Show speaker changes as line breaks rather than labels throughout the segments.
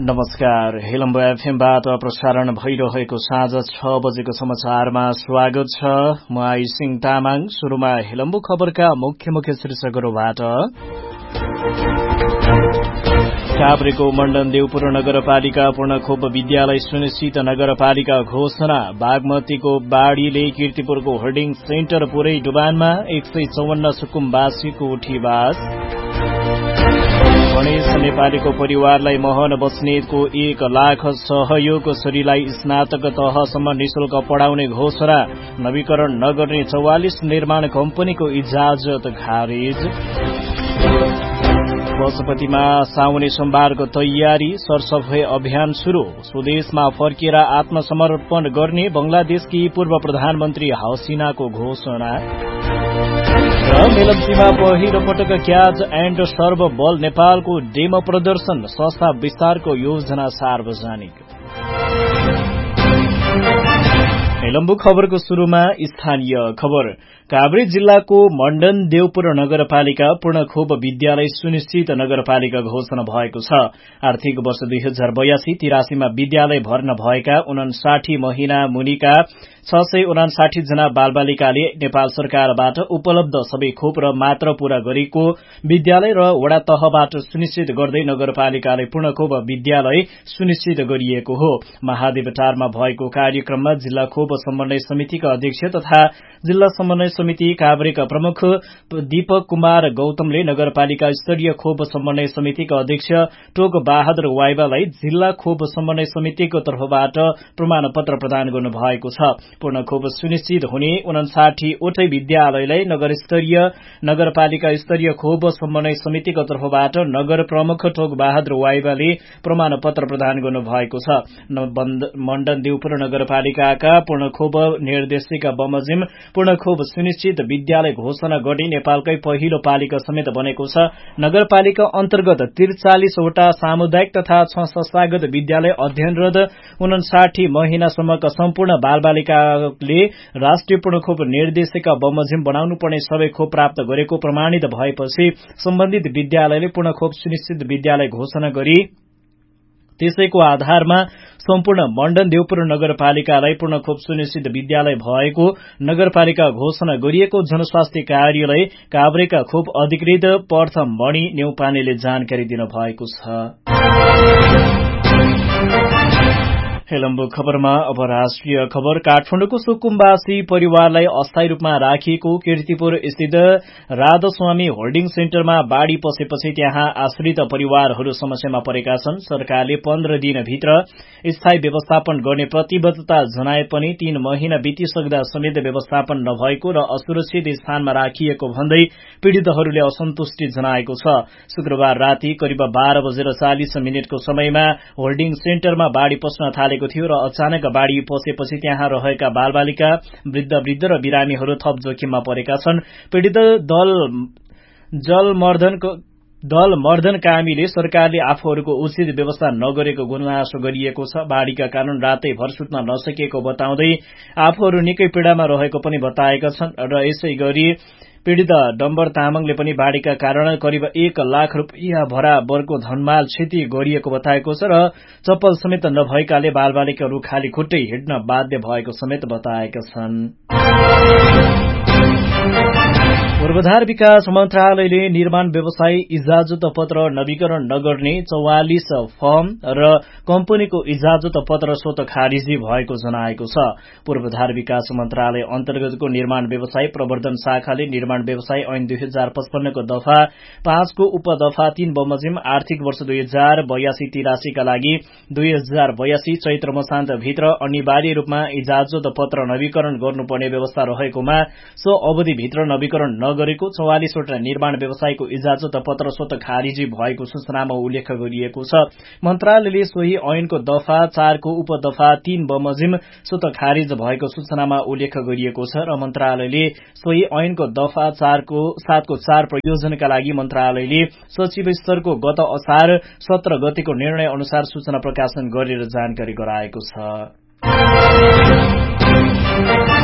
नमस्कार। हेलम्बो एफएमबाट प्रसारण भइरहेको साँझ 6 बजेको समाचारमा स्वागत छ। म आइसिङ तामाङ। सुरुमा हेलम्बो खबरका मुख्य शीर्षकहरूबाट। काभ्रेको मण्डन देउपुर नगरपालिका पूर्णखोप विद्यालय सुनिश्चित नगरपालिका घोषणा। बागमतीको बाढ़ीले कीर्तिपुरको होर्डिङ सेन्टर पुरै डुबानमा 154 सुकुम्बासीको उठीवास। गणेश नेपालीको परिवारलाई महन बस्नेतको 1 लाख सहयोग। छोरीलाई स्नातक तहसम्म निशुल्क पढ़ाउने घोषणा। नवीकरण नगर्ने 44 निर्माण कम्पनीको इजाजत खारेज। पशुपतिमा साउने सोमबारको तयारी। सरसफाई अभियान शुरू। स्वदेशमा फर्किएर आत्मसमर्पण गर्ने बंगलादेशकी पूर्व प्रधानमन्त्री हसिनाको घोषणा। र मेलम्चीमा पहिलो पटक क्याच एण्ड सर्भ बल नेपालको डेमो प्रदर्शन। संस्था विस्तारको योजना सार्वजनिक। हेलम्बु खबरको शुरूमा स्थानीय खबर। काभ्रे जिल्लाको मण्डन देउपुर नगरपालिका पूर्णखोप विद्यालय सुनिश्चित नगरपालिका घोषणा भएको छ। आर्थिक वर्ष 2082-83 मा विद्यालय भर्ना भएका 59 महिना मुनिका 659 जना बालबालिकाले नेपाल सरकारबाट उपलब्ध सबै खोप र मात्र पूरा गरेको विद्यालय र वडा तहबाट सुनिश्चित गर्दै नगरपालिकाले पूर्णखोप विद्यालय सुनिश्चित गरिएको हो। महादेवटारमा भएको कार्यक्रममा जिल्ला खोप समन्वय समितिका अध्यक्ष तथा जिल्ला समन्वय समिति काभ्रेका प्रमुख दीपक कुमार गौतमले नगरपालिका स्तरीय खोप समन्वय समितिका अध्यक्ष टोक बहादुर वाइबालाई जिल्ला खोप समन्वय समितिको तर्फबाट प्रमाण पत्र प्रदान गर्नुभएको छ। पूर्ण खोप सुनिश्चित हुने 59 वटै विद्यालयलाई नगरपालिका स्तरीय खोप समन्वय समितिको तर्फबाट नगर प्रमुख टोक बहादुर वाइबाले प्रमाण पत्र प्रदान गर्नुभएको छ। मण्डन देउपुर नगरपालिकाका पूर्ण खोप निर्देशिका बमोजिम पूर्ण खोप सुनिश्चित विद्यालय घोषणा गर्ने नेपालकै पहिलो पालिका समेत बनेको छ। नगरपालिका अन्तर्गत 43 वटा सामुदायिक तथा संस्थागत विद्यालय अध्ययनरत 59 महिनासम्मका सम्पूर्ण बालबालिकाले राष्ट्रिय पूर्ण खोप निर्देशिका बमोजिम बनाउनु पर्ने सबै खोप प्राप्त गरेको प्रमाणित भएपछि सम्बन्धित विद्यालयले पूर्ण खोप सुनिश्चित विद्यालय घोषणा गरी त्यसैको आधारमा सम्पूर्ण मण्डन देउपुर नगरपालिकालाई पूर्ण खोप सुनिश्चित विद्यालय भएको नगरपालिका घोषणा गरिएको जनस्वास्थ्य कार्यालय काभ्रेका खोप अधिकृत प्रथम मणि न्यौपानेले जानकारी दिनुभएको छ। हेलम्बु खबरमा अब राष्ट्रिय खबर। काठमाडौँको सुकुम्बासी परिवारलाई अस्थायी रूपमा राखिएको कीर्तिपुर स्थित राधास्वामी होल्डिङ सेन्टरमा बाढ़ी पसेपछि त्यहाँ आश्रित परिवारहरू समस्यामा परेका छन्। सरकारले 15 दिनभित्र स्थायी व्यवस्थापन गर्ने प्रतिबद्धता जनाए पनि 3 महिना बितिसक्दा समेत व्यवस्थापन नभएको र असुरक्षित स्थानमा राखिएको भन्दै पीड़ितहरूले असन्तुष्टि जनाएको छ। शुक्रबार राति करिब 12:40 को समयमा होल्डिङ सेन्टरमा बाढ़ी पस्न थालेको थियो र अचानक बाढ़ी पसेपछि त्यहाँ रहेका बालबालिका वृद्ध र बिरामीहरू थप जोखिममा परेका छन्। पीड़ित दल मर्दन कामीले सरकारले आफूहरूको उचित व्यवस्था नगरेको गुनासो गरिएको छ। बाढ़ीका कारण रातै भर सुत्न नसकेको बताउँदै आफूहरू निकै पीड़ामा रहेको पनि बताएका छन् र यसै गरी पीड़ित डम्बर तामाङले पनि बाढ़ीका कारण करिब 1 लाख रुपियाँ बराबरको धनमाल क्षति गरिएको बताएको छ र चप्पल समेत नभएकाले बालबालिकाहरू खाली खुट्टै हिँड्न बाध्य भएको समेत बताएका छन्। पूर्वाधार विकास मन्त्रालयले निर्माण व्यवसाय इजाजत पत्र नवीकरण नगर्ने 44 फर्म र कम्पनीको इजाजत पत्र स्वत खारिजी भएको जनाएको छ। पूर्वाधार विकास मन्त्रालय अन्तर्गतको निर्माण व्यवसाय प्रवर्धन शाखाले निर्माण व्यवसाय ऐन 2055 को दफा 5 को उपदफा 3 बमोजिम आर्थिक वर्ष 2082-83 का लागि 2082 चैत्र मसान्त भित्र अनिवार्य रूपमा इजाजत पत्र नवीकरण गर्नुपर्ने व्यवस्था रहेकोमा सो अवधिभित्र नवीकरण नगरेको 44 वटा निर्माण व्यवसायको इजाजत पत्र स्वत खारिजी भएको सूचनामा उल्लेख गरिएको छ। मन्त्रालयले सोही ऐनको दफा 4 को उपदफा 3 बमोजिम स्वत खारिज भएको सूचनामा उल्लेख गरिएको छ र मन्त्रालयले सोही ऐनको दफा 7 को 4 प्रयोजनका लागि मन्त्रालयले सचिव स्तरको गत असार 17 गतेको निर्णय अनुसार सूचना प्रकाशन गरेर जानकारी गराएको छ।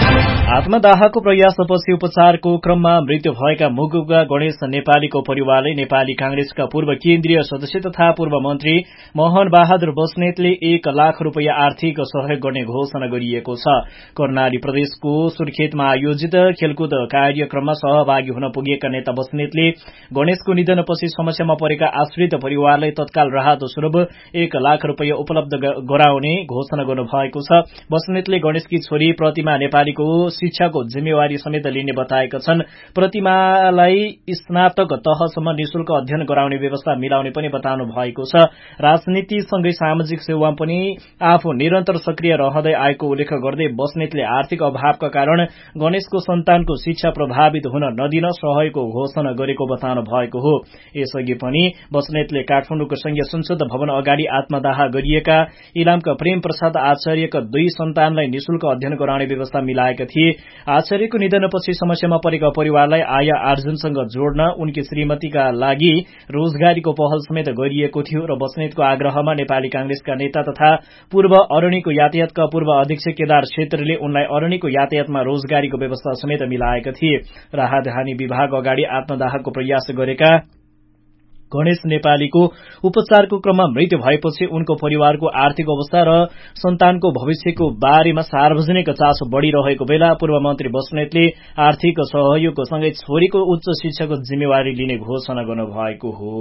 आत्मदाहको प्रयासपछि उपचारको क्रममा मृत्यु भएका मुगुका गणेश नेपालीको परिवारले नेपाली कांग्रेसका पूर्व केन्द्रीय सदस्य तथा पूर्व मन्त्री मोहन बहादुर बस्नेतले 1 लाख रूपियाँ आर्थिक सहयोग गर्ने घोषणा गरिएको छ। कर्णाली प्रदेशको सुर्खेतमा आयोजित खेलकुद कार्यक्रममा सहभागी हुन पुगेका नेता बस्नेतले गणेशको निधनपछि समस्यामा परेका आश्रित परिवारलाई तत्काल राहत स्वरूप 1 लाख रूपियाँ उपलब्ध गराउने घोषणा गर्नुभएको छ। बस्नेतले गणेशकी छोरी प्रतिमा नेपालीको शिक्षाको जिम्मेवारी समेत लिने बताएका छन्। प्रतिमालाई स्नातक तहसम्म निशुल्क अध्ययन गराउने व्यवस्था मिलाउने पनि बताउनु भएको छ। राजनीतिसँगै सामाजिक सेवामा पनि आफू निरन्तर सक्रिय रहँदै आएको उल्लेख गर्दै बस्नेतले आर्थिक अभावका कारण गणेशको सन्तानको शिक्षा प्रभावित हुन नदिन सहयोगको घोषणा गरेको बताउनु भएको हो। यसअघि पनि बस्नेतले काठमाडौँको संघीय संसद भवन अगाडि आत्मदाह गरिएका इलामका प्रेम प्रसाद आचार्यका 2 सन्तानलाई निशुल्क अध्ययन गराउने व्यवस्था मिलाएका थिए। आचार्यको निधनपछि समस्यामा परेका परिवारलाई आय आर्जनसँग जोड्न उनकी श्रीमतीका लागि रोजगारीको पहल समेत गरिएको थियो र बस्नेतको आग्रहमा नेपाली कांग्रेसका नेता तथा पूर्व अरण्यको यातायातका पूर्व अध्यक्ष केदार क्षेत्रीले उनलाई अरण्यको यातायातमा रोजगारीको व्यवस्था समेत मिलाएका थिए। राहतहानी विभाग अगाडि आत्मदाहको प्रयास गरेका गणेश नेपालीको उपचारको क्रममा मृत्यु भएपछि उनको परिवारको आर्थिक अवस्था र सन्तानको भविष्यको बारेमा सार्वजनिक चासो बढ़िरहेको बेला पूर्व मन्त्री बस्नेतले आर्थिक सहयोगको सँगै छोरीको उच्च शिक्षाको जिम्मेवारी लिने घोषणा गर्नुभएको हो।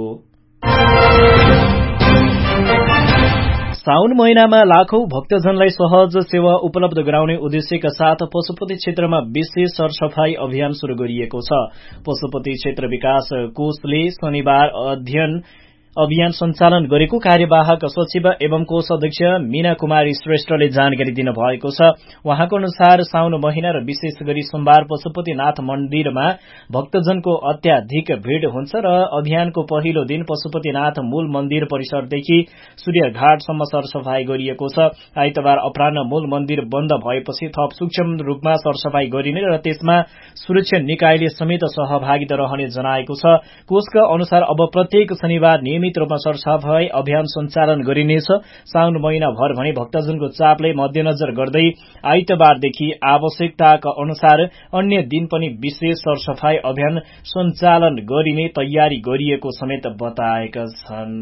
साउन महिनामा लाखौं भक्तजनलाई सहज सेवा उपलब्ध गराउने उद्देश्यका साथ पशुपति क्षेत्रमा विशेष सरसफाई अभियान शुरू गरिएको छ। पशुपति क्षेत्र विकास कोषले शनिबार अभियान सञ्चालन गरेको कार्यवाहक सचिव एवं कोष अध्यक्ष मीना कुमारी श्रेष्ठले जानकारी दिनुभएको छ। उहाँको अनुसार साउन महिना र विशेष गरी सोमबार पशुपतिनाथ मन्दिरमा भक्तजनको अत्याधिक भीड़ हुन्छ र अभियानको पहिलो दिन पशुपतिनाथ मूल मन्दिर परिसरदेखि सूर्यघाटसम्म सरसफाई गरिएको छ। आइतबार अपराह्न मूल मन्दिर बन्द भएपछि थप सूक्ष्म रूपमा सरसफाई गरिने र त्यसमा सुरक्षा निकायले समेत सहभागिता रहने जनाएको छ। कोषका अनुसार अब प्रत्येक शनिबार नियमित रूपमा सरसफाई अभियान सञ्चालन गरिनेछ। साउन महिनाभर भने भक्तजनको चापलाई मध्यनजर गर्दै आइतबारदेखि आवश्यकताका अनुसार अन्य दिन पनि विशेष सरसफाई अभियान सञ्चालन गरिने तयारी गरिएको समेत बताएका छन्।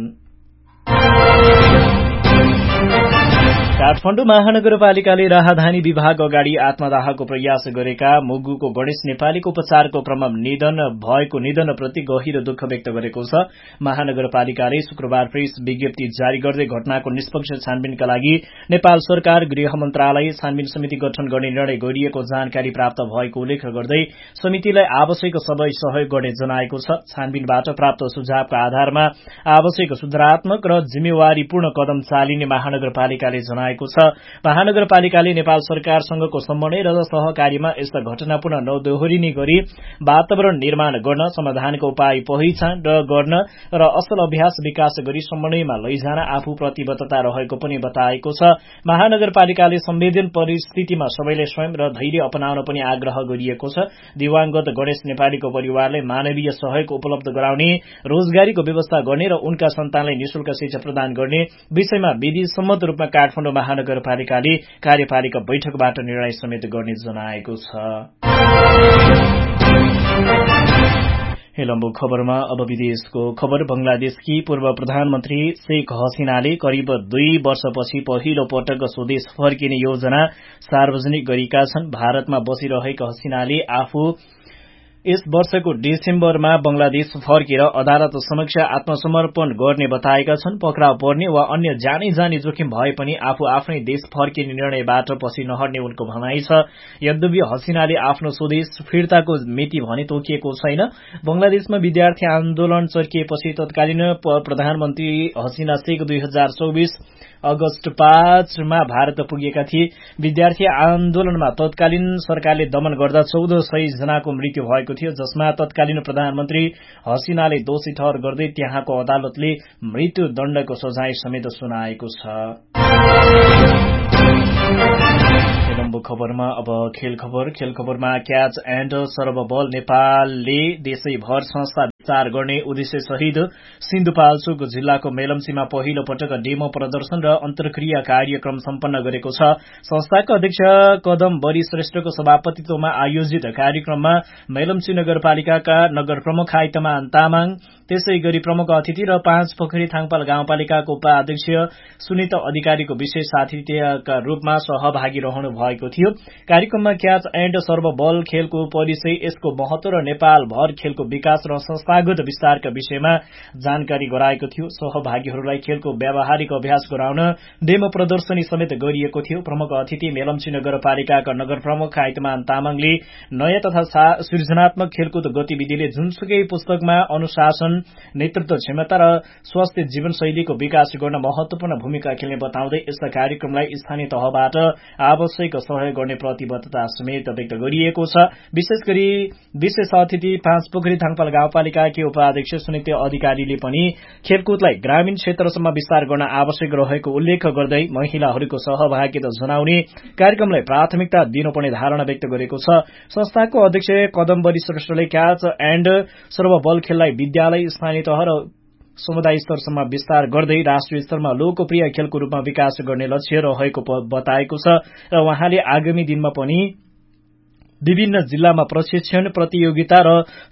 काठमाडौँ महानगरपालिकाले राहदानी विभाग अगाडि आत्मदाहको प्रयास गरेका मुगुको गणेश नेपालीको उपचारको क्रममा निधन प्रति गहिरो दुःख व्यक्त गरेको छ। महानगरपालिकाले शुक्रबार प्रेस विज्ञप्ति जारी गर्दै घटनाको निष्पक्ष छानबिनका लागि नेपाल सरकार गृह मन्त्रालय छानबिन समिति गठन गर्ने निर्णय गरिएको जानकारी प्राप्त भएको उल्लेख गर्दै समितिलाई आवश्यक सबै सहयोग गर्ने जनाएको छ। छानबिनबाट प्राप्त सुझावका आधारमा आवश्यक सुधारात्मक र जिम्मेवारीपूर्ण कदम चालिने महानगरपालिकाले जनाएको छ। महानगरपालिकाले नेपाल सरकारसँगको समन्वय र सहकारीमा यस्ता घटना पुनः नदोहोरिने गरी वातावरण निर्माण गर्न, समाधानको उपाय पहिचान गर्न र असल अभ्यास विकास गरी समन्वयमा लैजान आफू प्रतिबद्धता रहेको पनि बताएको छ। महानगरपालिकाले संवेदन परिस्थितिमा सबैले स्वयं र धैर्य अपनाउन पनि आग्रह गरिएको छ। दिवांगत गणेश नेपालीको परिवारलाई मानवीय सहयोग उपलब्ध गराउने, रोजगारीको व्यवस्था गर्ने र उनका सन्तानलाई निशुल्क शिक्षा प्रदान गर्ने विषयमा विधि सम्मत रूपमा काठमाडौँ महानगरपालिकाले कार्यपालिका बैठकबाट निर्णय समेत गर्ने जनाएको छ। हेलम्बु खबरमा अब विदेशको खबर। बंगलादेशकी पूर्व प्रधानमन्त्री शेख हसीनाले करिब 2 वर्षपछि पहिलो पटक स्वदेश फर्किने योजना सार्वजनिक गरेका छन्। भारतमा बसिरहेका हसीनाले आफू यस वर्षको डिसेम्बरमा बंगलादेश फर्केर अदालत समक्ष आत्मसमर्पण गर्ने बताएका छन्। पक्राउ पर्ने वा अन्य जानी जोखिम भए पनि आफू आफ्नै देश फर्किने निर्णयबाट पछि नहट्ने उनको भनाइ छ। यद्यपि हसीनाले आफ्नो स्वदेश फिर्ताको मिति भने तोकिएको छैन। बंगलादेशमा विद्यार्थी आन्दोलन चर्किएपछि तत्कालीन प्रधानमन्त्री हसीना शेख 2024 अगस्त 5 मा भारत पुगेका थिए। विद्यार्थी आन्दोलनमा तत्कालीन सरकारले दमन गर्दा 1400 जनाको मृत्यु भएको थियो, जसमा तत्कालीन प्रधानमन्त्री हसीनाले दोषी ठहर गर्दै त्यहाँको अदालतले मृत्युदण्डको सजाय समेत सुनाएको छ। खबरमा अब खेल खबरमा क्याच एण्ड सर्भ बल नेपालले देशैभर संस्था विस्तार गर्ने उद्देश्य सहित सिन्धुपाल्चोक जिल्लाको मेलम्चीमा पहिलो पटक डेमो प्रदर्शन र अन्तर्क्रिया कार्यक्रम सम्पन्न गरेको छ। संस्थाका अध्यक्ष कदम बरी श्रेष्ठको सभापतित्वमा आयोजित कार्यक्रममा मेलम्ची नगरपालिकाका नगर प्रमुख आइतमान तामाङ, त्यसै गरी प्रमुख अतिथि र पाँचपोखरी थाङपाल गाउँपालिकाको उपाध्यक्ष सुनिता अधिकारीको विशेष अतिथिका रूपमा सहभागी रहनु भएको थियो। कार्यक्रममा क्याच एण्ड सर्भ बल खेलको परिचय, यसको महत्व र नेपाल भर खेलको विकास र संस्थागत विस्तारका विषयमा जानकारी गराएको थियो। सहभागीहरूलाई खेलको व्यावहारिक अभ्यास गराउन डेमो प्रदर्शनी समेत गरिएको थियो। प्रमुख अतिथि मेलम्ची नगरपालिकाका नगर प्रमुख आइतमान तामाङले नयाँ तथा सृजनात्मक खेलकुद गतिविधिले जुनसुकै पुस्तकमा अनुशासन, नेतृत्व क्षमता र स्वस्थ जीवनशैलीको विकास गर्न महत्वपूर्ण भूमिका खेल्ने बताउँदै यस्ता कार्यक्रमलाई स्थानीय तहबाट आवश्यक सहयोग गर्ने प्रतिबद्धता समेत व्यक्त गरिएको छ। विशेष गरी विशेष अतिथि पाँचपोखरी थाङपाल गाउँपालिकाकी उपाध्यक्ष सुनिता अधिकारीले पनि खेलकुदलाई ग्रामीण क्षेत्रसम्म विस्तार गर्न आवश्यक रहेको उल्लेख गर्दै महिलाहरूको सहभागिता जनाउने कार्यक्रमलाई प्राथमिकता दिनुपर्ने धारणा व्यक्त गरेको छ। संस्थाको अध्यक्ष कदमबरी श्रेष्ठले क्याच एण्ड सर्भ बल खेललाई विद्यालय, स्थानीय तह र समुदाय स्तरसम्म विस्तार गर्दै राष्ट्रिय स्तरमा लोकप्रिय खेलको रूपमा विकास गर्ने लक्ष्य रहेको बताएको छ र उहाँले आगामी दिनमा पनि विभिन्न जिल्लामा प्रशिक्षण, प्रतियोगिता र